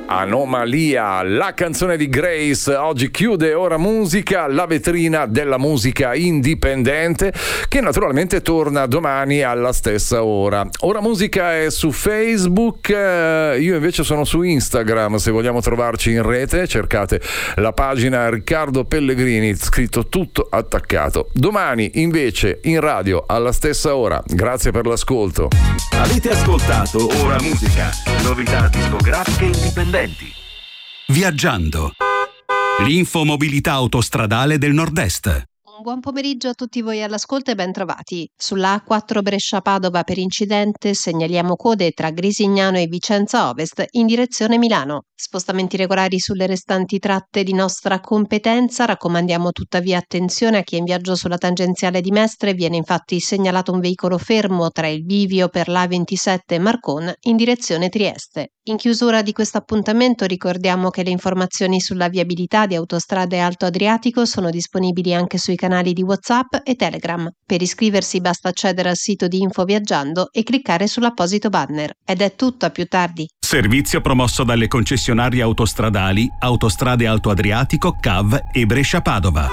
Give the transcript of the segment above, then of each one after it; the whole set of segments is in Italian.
Anomalia, la canzone di Grace. Oggi chiude Ora Musica, la vetrina della musica indipendente, che naturalmente torna domani alla stessa ora. Ora Musica è su Facebook, io invece sono su Instagram. Se vogliamo trovarci in rete, cercate la pagina Riccardo Pellegrini, scritto tutto attaccato. Domani invece in radio alla stessa ora. Grazie per l'ascolto. Avete ascoltato Ora Musica, novità discografiche indipendenti. Viaggiando. L'infomobilità autostradale del Nord-Est. Un buon pomeriggio a tutti voi all'ascolto e ben trovati. Sulla A4 Brescia-Padova per incidente segnaliamo code tra Grisignano e Vicenza Ovest in direzione Milano. Spostamenti regolari sulle restanti tratte di nostra competenza. Raccomandiamo tuttavia attenzione a chi è in viaggio sulla tangenziale di Mestre. Viene infatti segnalato un veicolo fermo tra il bivio per l'A27 e Marcon in direzione Trieste. In chiusura di questo appuntamento ricordiamo che le informazioni sulla viabilità di Autostrade Alto Adriatico sono disponibili anche sui canali di WhatsApp e Telegram. Per iscriversi basta accedere al sito di Info Viaggiando e cliccare sull'apposito banner. Ed è tutto, a più tardi. Servizio promosso dalle concessionarie autostradali Autostrade Alto Adriatico, CAV e Brescia-Padova.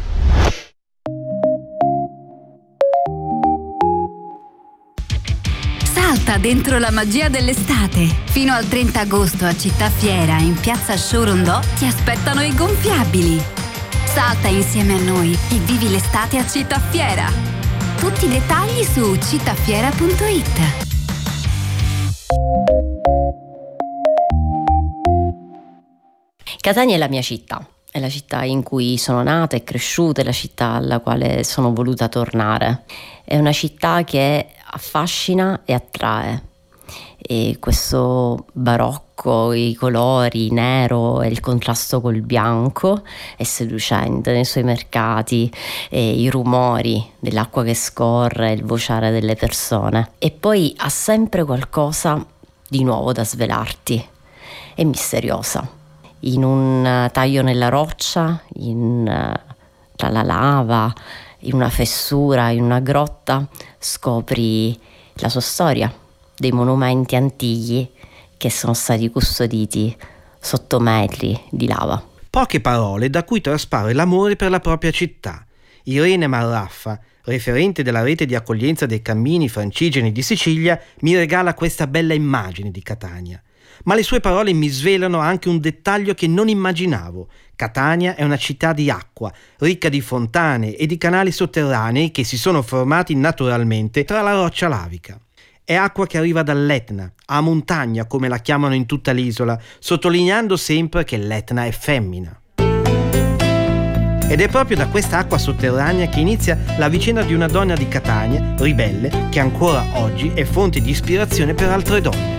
Salta dentro la magia dell'estate. Fino al 30 agosto a Città Fiera, in piazza Shorondò, ti aspettano i gonfiabili. Salta insieme a noi e vivi l'estate a Città Fiera. Tutti i dettagli su cittafiera.it. Catania è la mia città, è la città in cui sono nata e cresciuta, è la città alla quale sono voluta tornare. È una città che affascina e attrae. E questo barocco, i colori, il nero e il contrasto col bianco è seducente nei suoi mercati, e i rumori dell'acqua che scorre, il vociare delle persone. E poi ha sempre qualcosa di nuovo da svelarti. È misteriosa. In un taglio nella roccia, tra la lava, in una fessura, in una grotta, scopri la sua storia, dei monumenti antichi che sono stati custoditi sotto metri di lava. Poche parole da cui traspare l'amore per la propria città. Irene Marraffa, referente della rete di accoglienza dei cammini francigeni di Sicilia, mi regala questa bella immagine di Catania. Ma le sue parole mi svelano anche un dettaglio che non immaginavo. Catania è una città di acqua, ricca di fontane e di canali sotterranei che si sono formati naturalmente tra la roccia lavica. È acqua che arriva dall'Etna, a montagna come la chiamano in tutta l'isola, sottolineando sempre che l'Etna è femmina. Ed è proprio da questa acqua sotterranea che inizia la vicenda di una donna di Catania, ribelle, che ancora oggi è fonte di ispirazione per altre donne.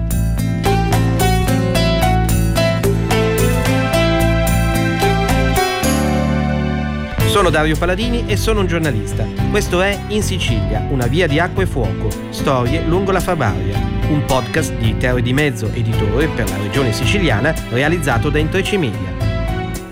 Sono Dario Paladini e sono un giornalista. Questo è In Sicilia, una via di acqua e fuoco, storie lungo la Fabaria, un podcast di Terre di Mezzo, editore per la regione siciliana, realizzato da Intrecci Media.